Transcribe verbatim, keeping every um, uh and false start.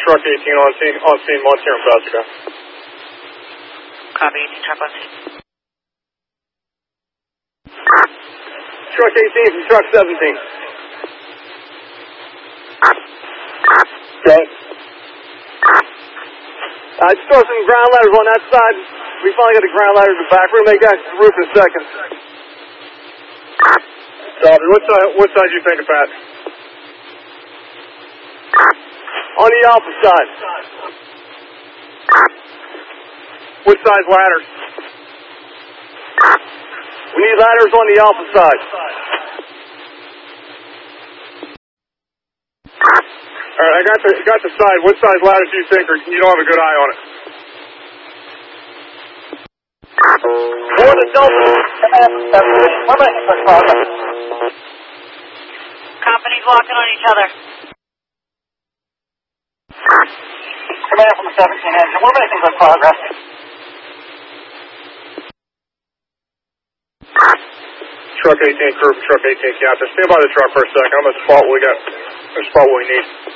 truck eighteen on scene, on scene, Montana, Nebraska. Copy, eighteen truck on scene. Truck eighteen from truck seventeen. Okay. I just throw some ground ladders on that side. We finally got the ground ladders in the back. We're going to make that to the roof in a second. Copy. What side, what side do you think of that? On the alpha side. What size ladders? We need ladders on the alpha side. Alright, I got the got the side. What size ladders do you think, or you don't have a good eye on it? For the Delta, what about you, progress? Companies locking on each other. Command from the seventeen engine, we're making good progress. Truck eighteen crew from truck eighteen captain. Stand by the truck for a second. I'm gonna spot what we got. I'm gonna spot what we need.